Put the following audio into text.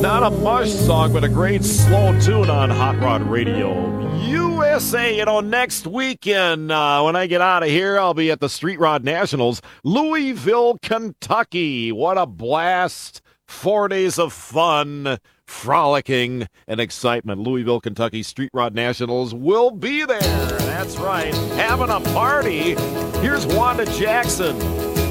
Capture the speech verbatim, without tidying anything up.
Not a mush song, but a great slow tune on Hot Rod Radio. U S A, you know, next weekend, uh, when I get out of here, I'll be at the Street Rod Nationals, Louisville, Kentucky. What a blast. Four days of fun, frolicking, and excitement. Louisville, Kentucky Street Rod Nationals will be there. That's right. Having a party. Here's Wanda Jackson.